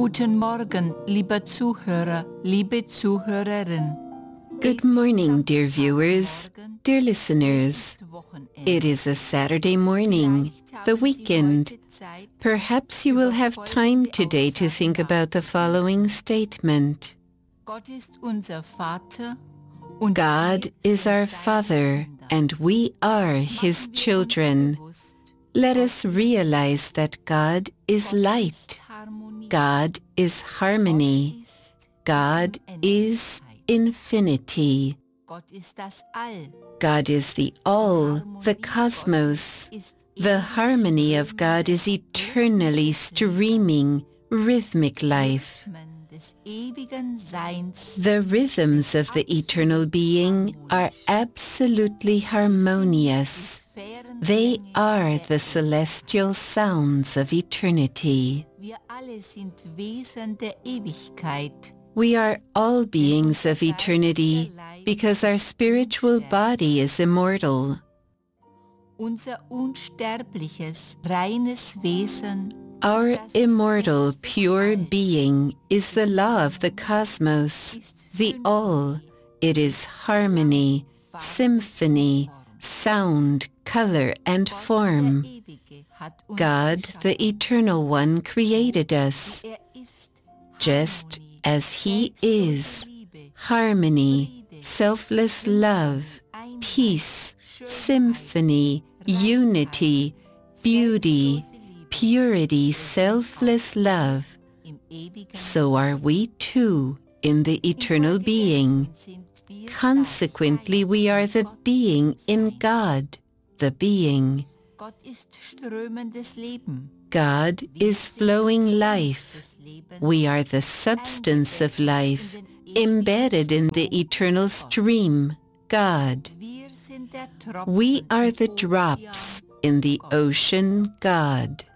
Guten Morgen, lieber Zuhörer, liebe Zuhörerin. Good morning, dear viewers, dear listeners. It is a Saturday morning, the weekend. Perhaps you will have time today to think about the following statement. God is our Father, and we are His children. Let us realize that God is light. God is harmony. God is infinity. God is the all, the cosmos. The harmony of God is eternally streaming, rhythmic life. The rhythms of the eternal being are absolutely harmonious. They are the celestial sounds of eternity. We are all beings of eternity because our spiritual body is immortal. Our immortal, pure being is the law of the cosmos, the all. It is harmony, symphony, sound, color, and form. God, the Eternal One, created us. Just as He is, harmony, selfless love, peace, symphony, unity, beauty, purity, selfless love, so are we too in the eternal being. Consequently, we are the being in God, the being. God is flowing life. We are the substance of life, embedded in the eternal stream, God. We are the drops in the ocean, God.